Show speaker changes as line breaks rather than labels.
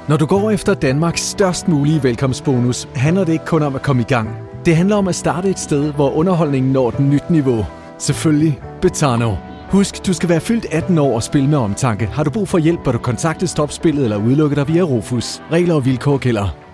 Når du går efter Danmarks størst mulige velkomstbonus, handler det ikke kun om at komme i gang. Det handler om at starte et sted, hvor underholdningen når et nyt niveau. Selvfølgelig Betano. Husk, du skal være fyldt 18 år og spille med omtanke. Har du brug for hjælp, bør du kontakte Stopspillet eller udelukke dig via Rufus. Regler og vilkår gælder.